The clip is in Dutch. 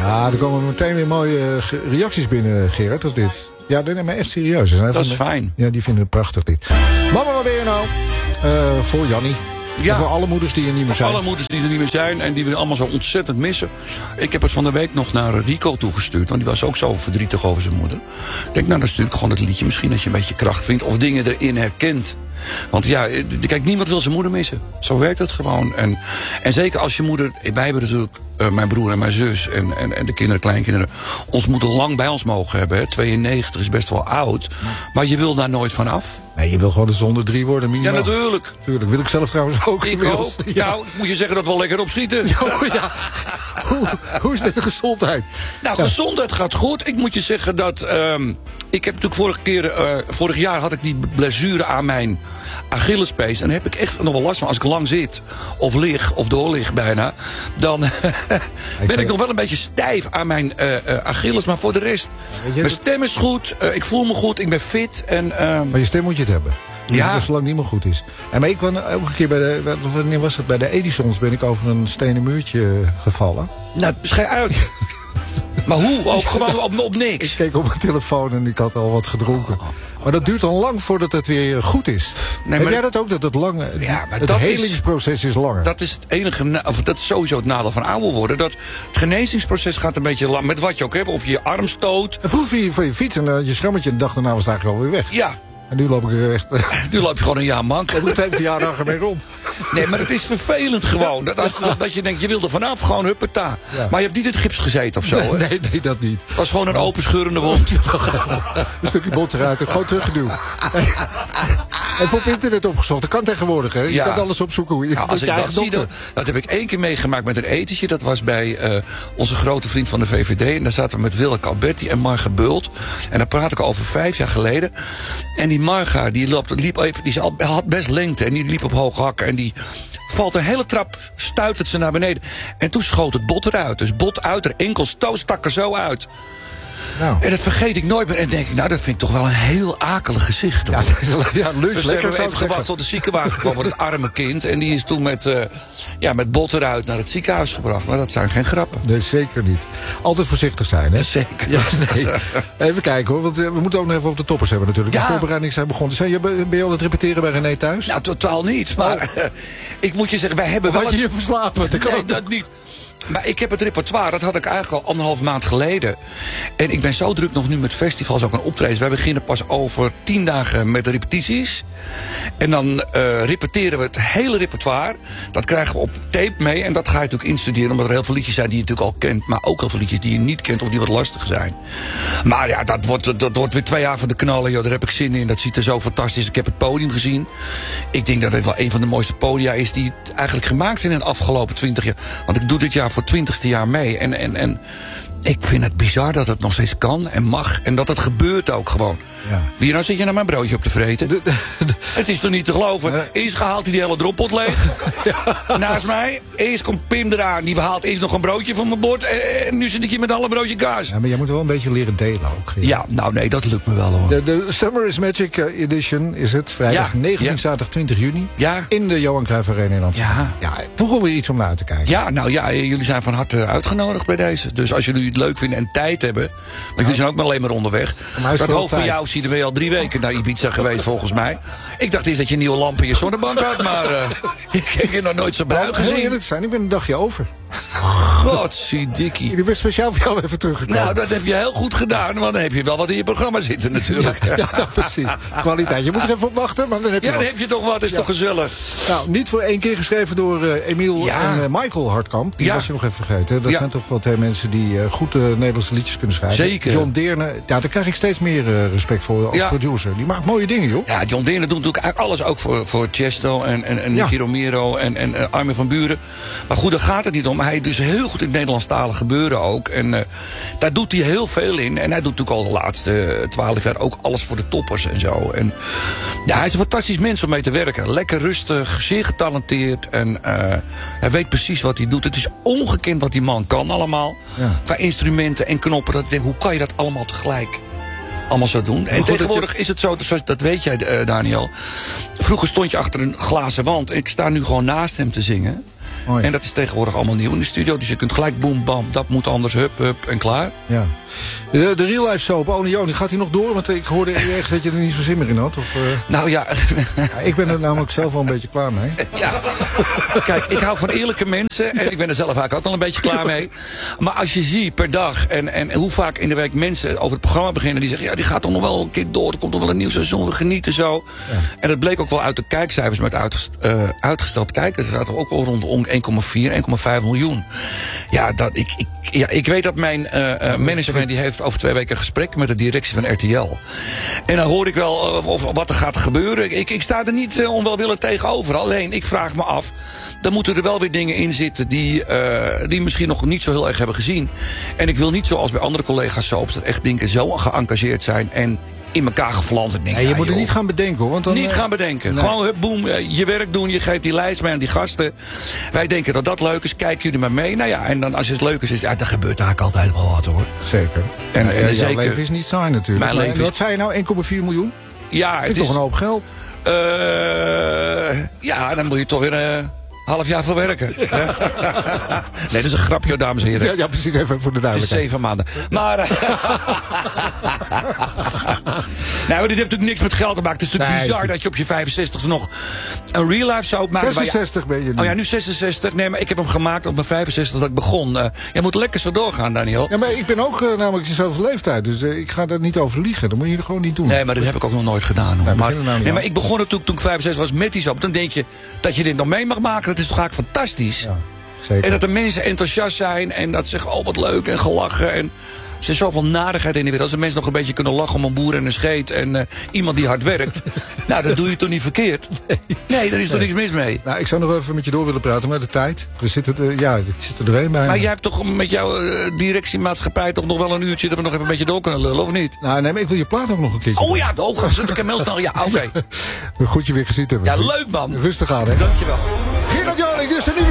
Ja, er komen meteen weer mooie reacties binnen, Gerard, op dit. Ja, dat neem me echt serieus. Dat is fijn. Ja, die vinden het prachtig, dit. Mama, waar ben je nou? Voor Jannie. Ja. Voor alle moeders die er niet meer zijn. Alle moeders die er niet meer zijn en die we allemaal zo ontzettend missen. Ik heb het van de week nog naar Rico toegestuurd. Want die was ook zo verdrietig over zijn moeder. Ik denk, nou, dan stuur ik gewoon het liedje. Misschien dat je een beetje kracht vindt. Of dingen erin herkent. Want ja, kijk, niemand wil zijn moeder missen. Zo werkt het gewoon. En zeker als je moeder... Wij hebben natuurlijk, mijn broer en mijn zus en de kinderen, kleinkinderen... ons moeder lang bij ons mogen hebben. Hè. 92 is best wel oud. Maar je wil daar nooit van af. Nee, je wil gewoon de zonder 3 worden, minimaal. Ja, natuurlijk. Tuurlijk, wil ik zelf trouwens ook. Ik ook. Ja. Nou, moet je zeggen dat we wel lekker opschieten. Ja. Hoe is het met de gezondheid? Nou, gezondheid gaat goed. Ik moet je zeggen dat... ik heb natuurlijk vorig jaar had ik die blessure aan mijn Achillespees. En daar heb ik echt nog wel last van. Als ik lang zit, of lig, of doorlig bijna... dan ben ik nog wel een beetje stijf aan mijn Achilles. Maar voor de rest, mijn stem is goed. Ik voel me goed, ik ben fit. Maar je stem moet je het hebben. Ja. Zolang het niet meer goed is. Maar ik kwam ook een keer wanneer was het? Bij de Edisons ben ik over een stenen muurtje gevallen. Nou, schei uit. Maar hoe? Ook gewoon op niks? Ik keek op mijn telefoon en ik had al wat gedronken. Maar dat duurt al lang voordat het weer goed is. Nee, heb jij dat ook? Dat het lang, ja, het helingsproces is langer. Dat is het enige, of dat is sowieso het nadeel van ouder worden. Dat het genezingsproces gaat een beetje lang. Met wat je ook hebt, of je arm stoot. En vroeg je van je fiets en je schrammetje en de dag daarna was het eigenlijk alweer weg. Ja. En nu loop ik er echt... Nu loop je gewoon een jaar mank. Ik moet 2 verjaardagen mee rond. Nee, maar het is vervelend gewoon. Dat je denkt, je wil er vanaf, gewoon huppeta. Ja. Maar je hebt niet in het gips gezeten of zo, hè? Nee, dat niet. Het was gewoon een open scheurende wond. Een stukje bot eruit en gewoon teruggeduwd. Even op internet opgezocht. Dat kan tegenwoordig, hè? Je kan alles opzoeken. Hoe je als ik dat zie, dat heb ik 1 keer meegemaakt met een etentje. Dat was bij onze grote vriend van de VVD. En daar zaten we met Willeke Alberti en Marge Bult. En daar praat ik over 5 jaar geleden. En die Marga, die had best lengte. En die liep op hoge hakken. En die valt een hele trap, stuitert ze naar beneden. En toen schoot het bot eruit. Dus bot uit, haar enkel stak er zo uit. Nou. En dat vergeet ik nooit meer. En denk ik, nou, dat vind ik toch wel een heel akelig gezicht. Hoor. Ja, dus hebben we even gewacht tot de ziekenwagen kwam voor het arme kind. En die is toen met bot eruit naar het ziekenhuis gebracht. Maar dat zijn geen grappen. Nee, zeker niet. Altijd voorzichtig zijn, hè? Zeker. Ja, nee. Even kijken, hoor. Want we moeten ook nog even over de toppers hebben natuurlijk. De voorbereidingen zijn begonnen. Ben je al aan het repeteren bij René thuis? Nou, totaal niet. Maar ik moet je zeggen, wij hebben wel... Had je je verslapen? Nee, dat niet. Maar ik heb het repertoire, dat had ik eigenlijk al 1,5 maand geleden. En ik ben zo druk nog nu met festivals, ook aan optredens. Wij beginnen pas over 10 dagen met de repetities. En dan repeteren we het hele repertoire. Dat krijgen we op tape mee. En dat ga je natuurlijk instuderen, omdat er heel veel liedjes zijn die je natuurlijk al kent. Maar ook heel veel liedjes die je niet kent of die wat lastig zijn. Maar ja, dat wordt weer 2 jaar van de knallen. Joh, daar heb ik zin in. Dat ziet er zo fantastisch. Ik heb het podium gezien. Ik denk dat het wel een van de mooiste podia is die eigenlijk gemaakt zijn in de afgelopen 20 jaar. Want ik doe dit jaar voor 20ste jaar mee. En ik vind het bizar dat het nog steeds kan en mag. En dat het gebeurt ook gewoon. Ja. Wie nou zit je naar mijn broodje op te vreten? Het is toch niet te geloven. Ja. Eerst haalt hij die hele droppot leeg. Ja. Naast mij. Eerst komt Pim eraan. Die haalt eerst nog een broodje van mijn bord. En nu zit ik hier met alle broodje kaas. Ja, maar jij moet wel een beetje leren delen ook. Ja, nou nee, dat lukt me wel hoor. De Summer is Magic Edition is het. Vrijdag 19, zaterdag 20 juni. Ja. In de Johan Cruijff Arena in Amsterdam. Ja, toch wel weer iets om naar uit te kijken. Ja, nou ja, jullie zijn van harte uitgenodigd bij deze. Dus als jullie het leuk vinden en tijd hebben. Want jullie zijn ook maar alleen maar onderweg. Dat hoofd van jou zie je er al 3 weken naar Ibiza geweest volgens mij. Ik dacht eerst dat je een nieuwe lamp in je zonnebank had. Maar ik heb je nog nooit zo bruin gezien. Heel eerlijk zijn, ik ben een dagje over. Godzidikkie. Ik ben speciaal voor jou even teruggekomen. Nou, dat heb je heel goed gedaan. Want dan heb je wel wat in je programma zitten natuurlijk. Ja, precies. Kwaliteit. Je moet er even op wachten, maar dan heb je dan heb je toch wat. Is toch gezellig. Nou, niet voor 1 keer geschreven door Emiel en Michael Hartkamp. Die was je nog even vergeten. Dat zijn toch wel 2 mensen die goed Nederlandse liedjes kunnen schrijven. Zeker. John Deerne, daar krijg ik steeds meer respect voor als producer. Die maakt mooie dingen, joh. Ja, John Deerne doet natuurlijk alles ook voor Chesto en Nicky Romero en Armin van Buuren. Maar goed, daar gaat het niet om. Maar hij doet heel goed in het Nederlandstalig gebeuren ook. En daar doet hij heel veel in. En hij doet natuurlijk al de laatste 12 jaar ook alles voor de toppers en zo. En ja, hij is een fantastisch mens om mee te werken. Lekker rustig, zeer getalenteerd. En hij weet precies wat hij doet. Het is ongekend wat die man kan allemaal. Ja. Qua instrumenten en knoppen. Dat ik denk, hoe kan je dat allemaal tegelijk allemaal zo doen? En tegenwoordig is het zo, dat weet jij, Daniel. Vroeger stond je achter een glazen wand. En ik sta nu gewoon naast hem te zingen. Oh, ja. En dat is tegenwoordig allemaal nieuw in de studio. Dus je kunt gelijk boem, bam, dat moet anders, hup, hup en klaar. Ja. De Real Life soap, Oni, gaat hij nog door? Want ik hoorde ergens dat je er niet zo zin meer in had. Of, Nou ja. Ik ben er namelijk zelf wel een beetje klaar mee. Ja. Kijk, ik hou van eerlijke mensen. En ik ben er zelf vaak ook al een beetje klaar mee. Maar als je ziet per dag en hoe vaak in de week mensen over het programma beginnen. Die zeggen, ja, die gaat toch nog wel een keer door. Er komt nog wel een nieuw seizoen, we genieten zo. Ja. En dat bleek ook wel uit de kijkcijfers met uitgesteld kijkers. Er zaten ook al rond 1,4, 1,5 miljoen. Ja, ik weet dat mijn management die heeft over 2 weken een gesprek met de directie van RTL. En dan hoor ik wel wat er gaat gebeuren. Ik sta er niet onwelwillend tegenover. Alleen, ik vraag me af, dan moeten er wel weer dingen in zitten die misschien nog niet zo heel erg hebben gezien. En ik wil niet zoals bij andere collega's soaps dat echt dingen zo geëngageerd zijn en in elkaar geflanst. Je moet er niet gaan bedenken, hoor. Want dan, niet gaan bedenken. Nee. Gewoon, boem, je werk doen, je geeft die lijst mee aan die gasten. Wij denken dat dat leuk is, kijken jullie maar mee. Nou ja, en dan als het leuk is, dan gebeurt eigenlijk altijd wel wat, hoor. Zeker. En jouw leven is niet saai natuurlijk. Mijn leven wat zei je nou, 1,4 miljoen? Ja, het is toch een hoop geld? Ja, dan moet je toch weer half jaar voor werken. Nee, dat is een grapje, dames en heren. Ja, precies, even voor de duidelijkheid. Het is 7 maanden. Maar nou, dit heeft natuurlijk niks met geld te maken. Het is natuurlijk bizar dat je op je 65 nog een real life soap maakt. 66 ben je nu. Oh ja, nu 66. Nee, maar ik heb hem gemaakt op mijn 65 dat ik begon. Jij moet lekker zo doorgaan, Daniel. Ja, maar ik ben ook namelijk in zoveel leeftijd. Dus ik ga daar niet over liegen. Dat moet je gewoon niet doen. Nee, maar dat heb ik ook nog nooit gedaan. Hoor. Maar ik begon natuurlijk toen ik 65 was met die soap. Dan denk je dat je dit nog mee mag maken. Dat is toch eigenlijk fantastisch. Ja, zeker. En dat de mensen enthousiast zijn. En dat ze zeggen, oh wat leuk en gelachen. En er is zoveel narigheid in de wereld. Als de mensen nog een beetje kunnen lachen om een boer en een scheet. En iemand die hard werkt. Nou, dat doe je toch niet verkeerd? Nee, daar is toch niks mis mee? Nou, ik zou nog even met je door willen praten. Maar de tijd. Ik zit er doorheen bij. Maar jij hebt toch met jouw directiemaatschappij toch nog wel een uurtje dat we nog even een beetje door kunnen lullen, of niet? Nou, nee, maar ik wil je plaat ook nog een keertje. Oh ja, de ogen. Zet ik hem heel snel. Ja, oké. Goed je weer gezien hebben. Ja, leuk man. Rustig aan, hè. Dankjewel. Gerard Joling, dit is een nieuwe